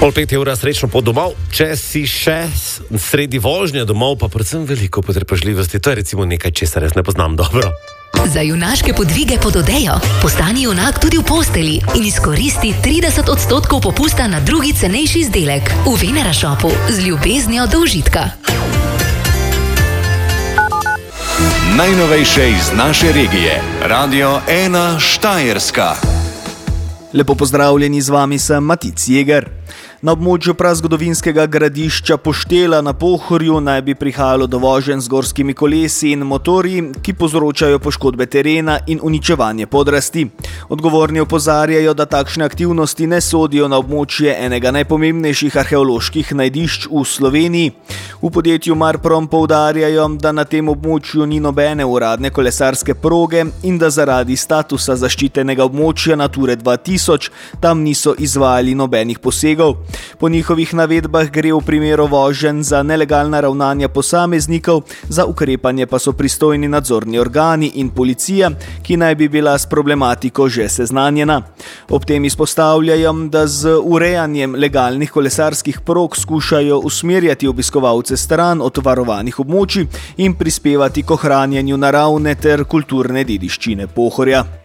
5:30 srečno pot domov, če si še sredi vožnje domov, pa predvsem veliko potrpežljivosti. To je recimo nekaj, česar jaz ne poznam dobro. Za junaške podvige pod odejo postani junak tudi v posteli in izkoristi 30% popusta na drugi cenejši izdelek v Venera Shopu z ljubeznijo do užitka. Najnovejše iz naše regije. Radio 1 Štajerska. Lepo pozdravljeni, z vami sem Matic Jeger. Na območju prazgodovinskega gradišča Poštela na Pohorju naj bi prihajalo do voženj z gorskimi kolesi in motorji, ki povzročajo poškodbe terena in uničevanje podrasti. Odgovorni opozarjajo, da takšne aktivnosti ne sodijo na območje enega najpomembnejših arheoloških najdišč v Sloveniji. V podjetju Marprom poudarjajo, da na tem območju ni nobene uradne kolesarske proge in da zaradi statusa zaščitenega območja Nature 2000 tam niso izvajali nobenih posegov. Po njihovih navedbah gre v primeru voženj za nelegalna ravnanja posameznikov, za ukrepanje pa so pristojni nadzorni organi in policija, ki naj bi bila s problematiko že seznanjena. Ob tem izpostavljajo, da z urejanjem legalnih kolesarskih prog skušajo usmerjati obiskovalce stran od varovanih območij in prispevati k ohranjanju naravne ter kulturne dediščine Pohorja.